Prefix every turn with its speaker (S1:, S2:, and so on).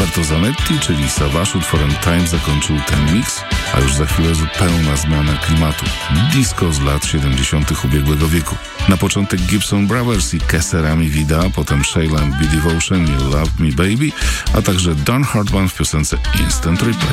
S1: Roberto Zanetti, czyli Savage utworem Time zakończył ten mix, a już za chwilę zupełna zmiana klimatu. Disco z lat 70. ubiegłego wieku. Na początek Gibson Brothers i Keserami Vida, potem Shayla and B Devotion i Love Me Baby, a także Don Hartman w piosence Instant Replay.